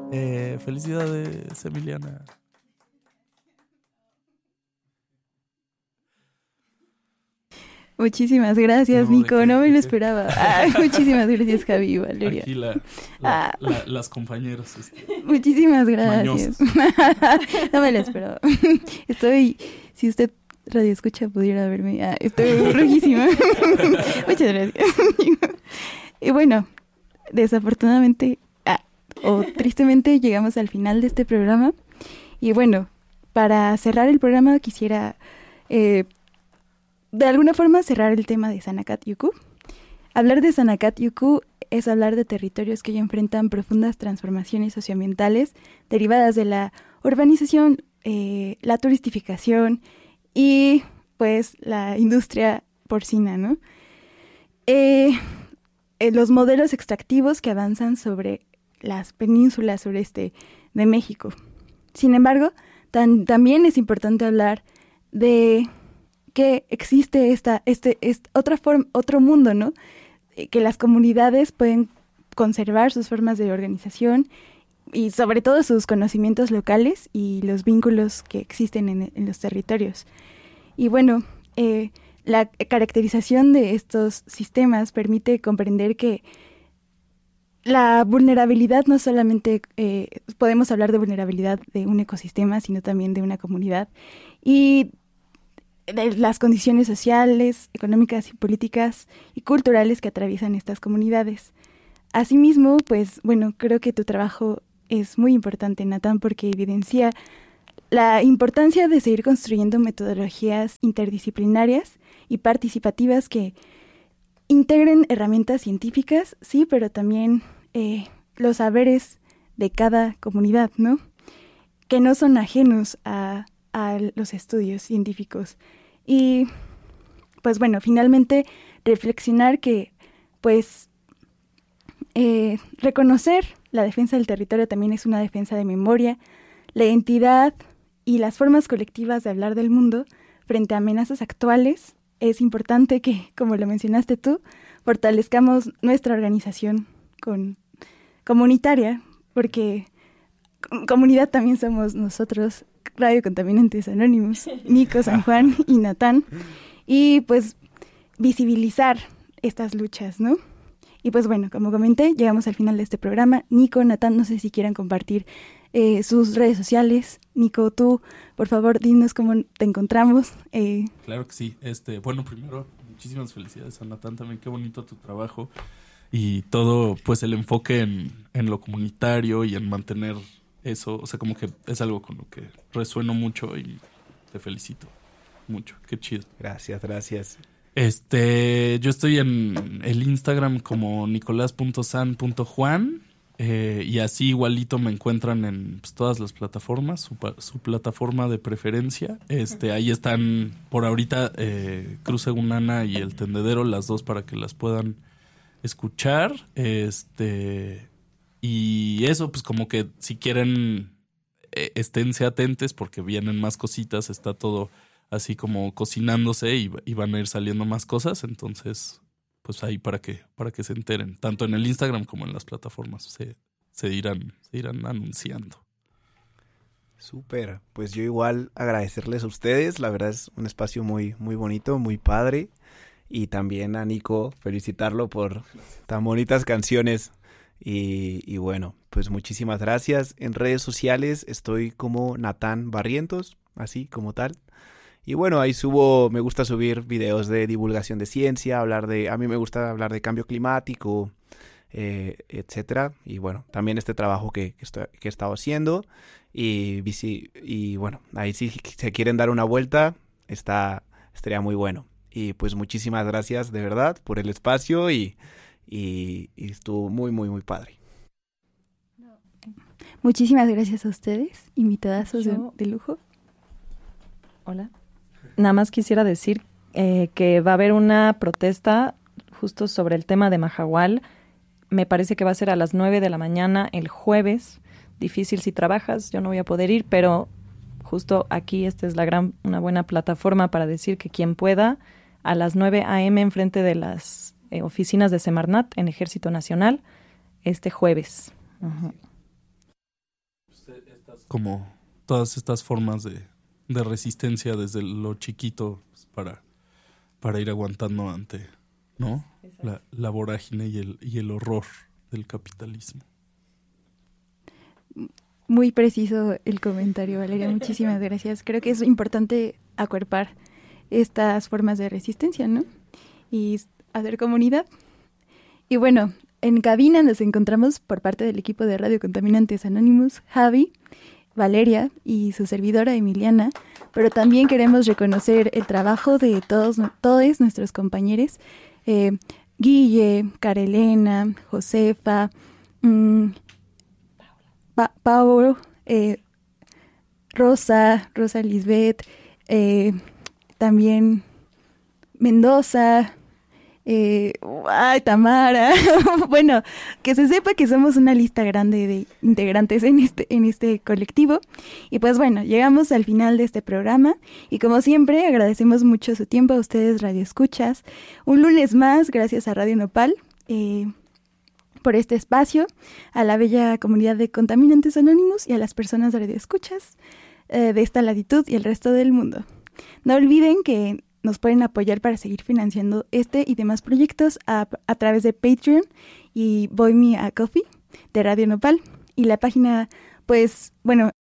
Felicidades, Emiliana. Muchísimas gracias, Nico. No me lo esperaba. Muchísimas gracias, Javi y Valeria. Aquí las compañeras. Muchísimas gracias. No me lo esperaba. Si usted radio escucha pudiera verme. Estoy rojísima. Muchas gracias. Y bueno, desafortunadamente o tristemente llegamos al final de este programa. Y bueno, para cerrar el programa quisiera de alguna forma cerrar el tema de Sanacátyucu. Hablar de Sanacátyucu es hablar de territorios que ya enfrentan profundas transformaciones socioambientales derivadas de la urbanización, la turistificación y pues la industria porcina, ¿no? Los modelos extractivos que avanzan sobre las penínsulas sureste de México. Sin embargo, también es importante hablar de que existe otro mundo, ¿no? Que las comunidades pueden conservar sus formas de organización y sobre todo sus conocimientos locales y los vínculos que existen en los territorios. Y bueno, la caracterización de estos sistemas permite comprender que la vulnerabilidad no solamente podemos hablar de vulnerabilidad de un ecosistema, sino también de una comunidad y de las condiciones sociales, económicas y políticas y culturales que atraviesan estas comunidades. Asimismo, pues bueno, creo que tu trabajo es muy importante, Natán, porque evidencia la importancia de seguir construyendo metodologías interdisciplinarias y participativas que integren herramientas científicas, sí, pero también los saberes de cada comunidad, ¿no? Que no son ajenos a los estudios científicos. Y pues bueno, finalmente reflexionar que pues reconocer la defensa del territorio también es una defensa de memoria, la identidad y las formas colectivas de hablar del mundo frente a amenazas actuales. Es importante que, como lo mencionaste tú, fortalezcamos nuestra organización comunitaria, porque comunidad también somos nosotros, Radio Contaminantes Anónimos, Nico, San Juan y Natán, y pues visibilizar estas luchas, ¿no? Y pues bueno, como comenté, llegamos al final de este programa. Nico, Natán, no sé si quieran compartir sus redes sociales. Nico, tú, por favor, dinos cómo te encontramos. Claro que sí. Bueno, primero, muchísimas felicidades a Natán también. Qué bonito tu trabajo. Y todo, pues, el enfoque en lo comunitario y en mantener eso. O sea, como que es algo con lo que resueno mucho y te felicito mucho. Qué chido. Gracias, gracias. Yo estoy en el Instagram como nicolas.san.juan. Y así igualito me encuentran en pues, todas las plataformas, su plataforma de preferencia. Ahí están por ahorita Cruz Egunana y El Tendedero, las dos para que las puedan escuchar. Y eso, pues como que si quieren esténse atentes porque vienen más cositas, está todo así como cocinándose y van a ir saliendo más cosas, entonces pues ahí para que se enteren, tanto en el Instagram como en las plataformas se irán anunciando. Súper, pues yo igual agradecerles a ustedes, la verdad es un espacio muy, muy bonito, muy padre, y también a Nico felicitarlo por tan bonitas canciones, y bueno, pues muchísimas gracias. En redes sociales estoy como Natán Barrientos, así como tal. Y bueno, ahí me gusta subir videos de divulgación de ciencia, a mí me gusta hablar de cambio climático, etcétera. Y bueno, también este trabajo que he estado haciendo. Y bueno, ahí sí, si se quieren dar una vuelta, estaría muy bueno. Y pues muchísimas gracias de verdad por el espacio y estuvo muy, muy, muy padre. Muchísimas gracias a ustedes, invitadazos de lujo. Hola. Nada más quisiera decir que va a haber una protesta justo sobre el tema de Mahahual. Me parece que va a ser a las 9 de la mañana el jueves. Difícil si trabajas, yo no voy a poder ir, pero justo aquí esta es una buena plataforma para decir que quien pueda, a las 9 a.m. enfrente de las oficinas de Semarnat en Ejército Nacional, este jueves. Uh-huh. como todas estas formas de resistencia desde lo chiquito para ir aguantando ante, ¿no? La vorágine y el horror del capitalismo. Muy preciso el comentario, Valeria. Muchísimas gracias. Creo que es importante acuerpar estas formas de resistencia, ¿no? Y hacer comunidad. Y bueno, en cabina nos encontramos por parte del equipo de Radio Contaminantes Anónimos, Javi, Valeria y su servidora Emiliana, pero también queremos reconocer el trabajo de todos nuestros compañeros, Guille, Carelena, Josefa, Paulo, Rosa Lisbeth, también Mendoza, Tamara. Bueno, que se sepa que somos una lista grande de integrantes en este colectivo. Y pues bueno, llegamos al final de este programa y como siempre agradecemos mucho su tiempo a ustedes radioescuchas. Un lunes más, gracias a Radio Nopal por este espacio, a la bella comunidad de Contaminantes Anónimos y a las personas radioescuchas de esta latitud y el resto del mundo. No olviden que nos pueden apoyar para seguir financiando este y demás proyectos a través de Patreon y Buy Me a Coffee de Radio Nopal. Y la página, pues, bueno,